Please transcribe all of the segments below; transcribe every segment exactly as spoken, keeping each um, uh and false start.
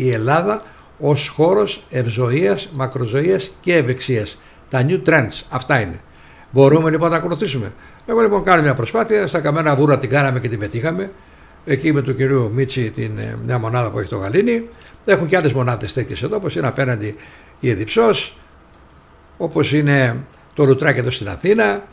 η Ελλάδα ως χώρος ευζοίας, μακροζωίας και ευεξίας. Τα new trends, αυτά είναι. Μπορούμε λοιπόν να ακολουθήσουμε. Εγώ λοιπόν κάνω μια προσπάθεια, στα Καμένα Βούρα την κάναμε και την πετύχαμε. Εκεί με του κυρίου Μίτσι, την μια μονάδα που έχει το Γαλήνη. Έχουν και άλλες μονάδες τέτοιες εδώ, όπως είναι απέναντι η Εδιψός, όπως είναι το Λουτράκι εδώ στην Αθήνα.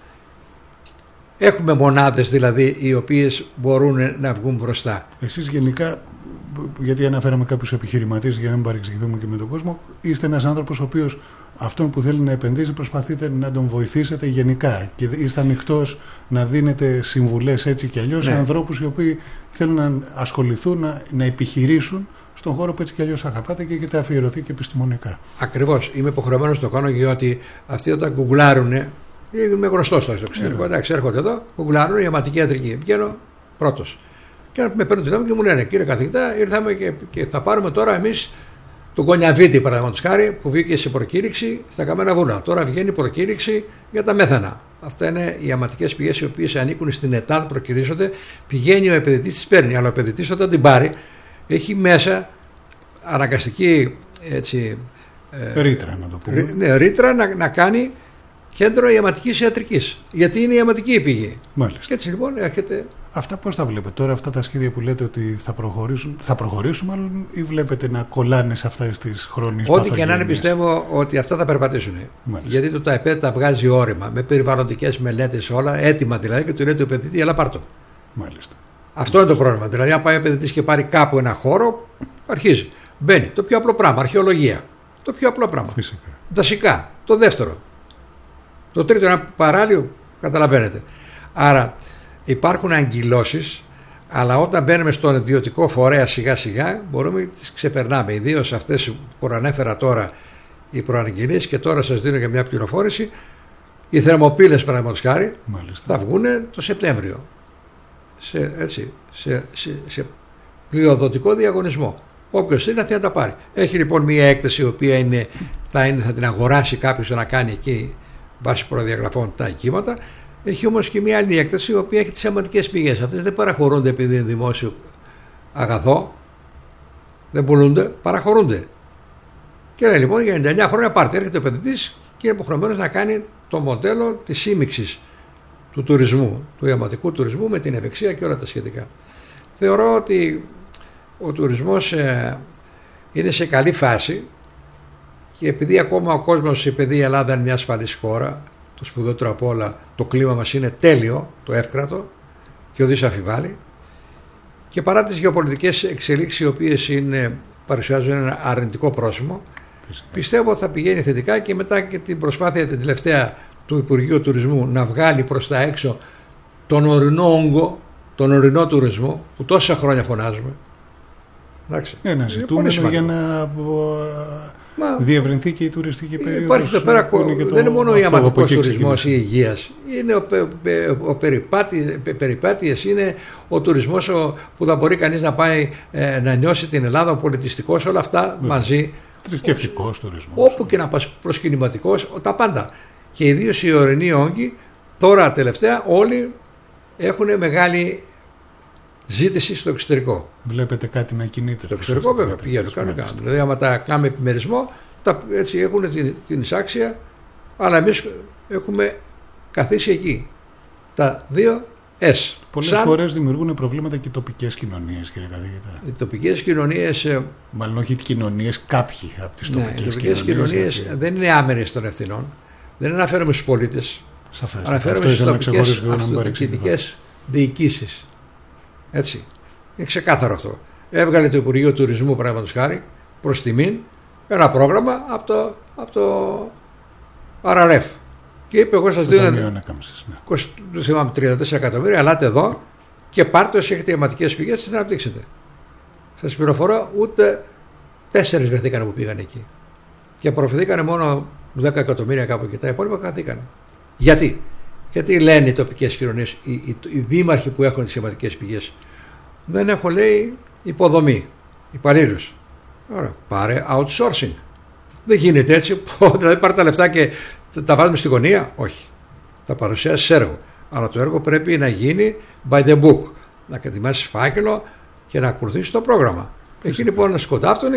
Έχουμε μονάδες δηλαδή οι οποίες μπορούν να βγουν μπροστά. Εσείς γενικά, γιατί αναφέραμε κάποιους επιχειρηματίες για να μην παρεξηγηθούμε και με τον κόσμο, είστε ένας άνθρωπος ο οποίος αυτόν που θέλει να επενδύσει προσπαθείτε να τον βοηθήσετε γενικά και είστε ανοιχτός να δίνετε συμβουλές έτσι και αλλιώς σε ναι. ανθρώπους οι οποίοι θέλουν να ασχοληθούν, να, να επιχειρήσουν στον χώρο που έτσι κι αλλιώς αγαπάτε και έχετε αφιερωθεί και επιστημονικά. Ακριβώς. Είμαι υποχρεωμένος να το κάνω, γιατί αυτοί όταν γκουγκλάρουν, είμαι γνωστός στο εξωτερικό, εντάξει, έρχονται εδώ, γκουγκλάρουν η αιματική ιατρική. Βγαίνω πρώτος. Και με παίρνουν τηλέφωνο και μου λένε: κύριε καθηγητά, ήρθαμε και, και θα πάρουμε τώρα εμείς τον Κονιαβίτη, παραδείγματος χάρη, που βγήκε σε προκήρυξη στα Καμένα Βουνά. Τώρα βγαίνει προκήρυξη για τα μέθανα. Αυτά είναι οι αιματικές πηγές οι οποίες ανήκουν στην ΕΤΑΔ, προκυρίζονται. Πηγαίνει ο επενδυτής, τις παίρνει. Αλλά ο επενδυτής όταν την πάρει, έχει μέσα αναγκαστική έτσι, ε, ρήτρα, να το πούμε. Ναι, ρήτρα να, να κάνει κέντρο αιματικής ιατρικής. Γιατί είναι η αιματική η πηγή. Μάλιστα. Και έτσι λοιπόν έρχεται. Αυτά πώς τα βλέπετε τώρα, αυτά τα σχέδια που λέτε ότι θα προχωρήσουν, θα προχωρήσουν μάλλον, ή βλέπετε να κολλάνε σε αυτές τις χρόνιες παθογένειες? Ό,τι και να είναι, πιστεύω ότι αυτά θα περπατήσουν. Μάλιστα. Γιατί το ΤΑΕΠΕ τα βγάζει όρημα, με περιβαλλοντικές μελέτες, όλα έτοιμα δηλαδή, και του λέει το επενδυτή, έλα πάρ' το. Μάλιστα. Αυτό είναι το πρόβλημα. Δηλαδή, αν πάει ο επενδυτής και πάρει κάπου ένα χώρο, αρχίζει. Μπαίνει το πιο απλό πράγμα, αρχαιολογία. Το πιο απλό πράγμα. Φυσικά. Δασικά. Το δεύτερο. Το τρίτο, ένα παράλιο, καταλαβαίνετε. Άρα υπάρχουν αγκυλώσεις, αλλά όταν μπαίνουμε στον ιδιωτικό φορέα σιγά σιγά μπορούμε να τις ξεπερνάμε. Ιδίως αυτές που προανέφερα τώρα, οι προαναγγελίες, και τώρα σας δίνω για μια πληροφόρηση. Οι θερμοπύλες, παραδείγματος χάρη, θα βγουν το Σεπτέμβριο. Σε, έτσι, σε, σε, σε πλειοδοτικό διαγωνισμό. Όποιος είναι θα τα πάρει. Έχει λοιπόν μια έκθεση η οποία είναι, θα, είναι, θα την αγοράσει κάποιος να κάνει εκεί βάσει προδιαγραφών τα οικήματα. Έχει όμως και μια άλλη έκταση η οποία έχει τις αιματικές πηγές. Αυτές δεν παραχωρούνται επειδή είναι δημόσιο αγαθό, δεν πουλούνται, παραχωρούνται. Και λέει λοιπόν για ενενήντα εννιά χρόνια πάρτε, έρχεται ο επενδυτής και είναι υποχρεωμένος να κάνει το μοντέλο της σύμμιξης του τουρισμού, του αιματικού τουρισμού με την ευεξία και όλα τα σχετικά. Θεωρώ ότι ο τουρισμός ε, είναι σε καλή φάση, και επειδή ακόμα ο κόσμος, επειδή η Ελλάδα είναι μια ασφαλής χώρα, το σπουδαιότερο απ' όλα, το κλίμα μας είναι τέλειο, το εύκρατο και ουδής αφιβάλλει, και παρά τις γεωπολιτικές εξελίξεις οι οποίες είναι, παρουσιάζουν ένα αρνητικό πρόσημο, φυσικά, πιστεύω θα πηγαίνει θετικά, και μετά και την προσπάθεια την τελευταία του Υπουργείου Τουρισμού να βγάλει προς τα έξω τον ορεινό όγκο, τον ορεινό τουρισμό που τόσα χρόνια φωνάζουμε. Ένα ζητούμενο για να Μα, διευρυνθεί και η τουριστική περίοδος. Υπάρχει εδώ πέρα, δεν είναι μόνο ο ιαματικός τουρισμός ή υγείας. Είναι ο, ο, ο περιπάτη, περιπάτειες, είναι ο τουρισμός ο, που θα μπορεί κανείς να πάει ε, να νιώσει την Ελλάδα, ο πολιτιστικός, όλα αυτά Βέβαια. μαζί. Θρησκευτικός τουρισμός. Όπου και να πας, προσκυνηματικός, τα πάντα. Και ιδίως οι ορεινοί όγκοι, τώρα τελευταία όλοι έχουν μεγάλη ζήτηση στο εξωτερικό. Βλέπετε κάτι να κινείται. Στο εξωτερικό βέβαια πηγαίνουν. Δηλαδή, άμα τα κάνουμε επιμερισμό, τα, έτσι έχουν την, την εισάξια, αλλά εμείς έχουμε καθίσει εκεί. Τα δύο S. Πολλές Σαν... φορές δημιουργούν προβλήματα και οι τοπικές κοινωνίες, κύριε καθηγητά. Οι τοπικές κοινωνίες. Μάλλον όχι οι κοινωνίες, κάποιοι από τις ναι, τοπικές οι τοπικές κοινωνίες. κοινωνίες δεν είναι άμερες των ευθυνών. Δεν αναφέρομαι στους πολίτες. Σαφές. Αναφέρομαι στις τοπικές αυτοδιοικητικές διοικήσεις. Έτσι. Είναι ξεκάθαρο αυτό. Έβγαλε το Υπουργείο Τουρισμού, παραδείγματος χάρη, προς τιμήν ένα πρόγραμμα από το, από το αρ αρ εφ. Και είπε: εγώ σας δίνω ναι. τριάντα τέσσερα εκατομμύρια, ελάτε εδώ και πάρτε όσοι έχετε αιματικές πηγές, σας να αναπτύξετε. Σας πληροφορώ, ούτε τέσσερις βρεθήκανε που πήγαν εκεί. Και απορροφηθήκανε μόνο δέκα εκατομμύρια κάπου εκεί. Τα υπόλοιπα καθήκανε. Γιατί? Γιατί λένε οι τοπικές κοινωνίες, οι, οι, οι δήμαρχοι που έχουν τις αιματικές πηγές, δεν έχω, λέει, υποδομή, υπαλλήλους. Ωραία, πάρε outsourcing. Δεν γίνεται έτσι. Δηλαδή πάρε τα λεφτά και τα βάζουμε στη γωνία. Όχι. Θα παρουσιάσεις έργο. Αλλά το έργο πρέπει να γίνει by the book. Να κατημάσεις φάκελο και να ακολουθήσεις το πρόγραμμα. Εκεί λοιπόν σκοντάφτουν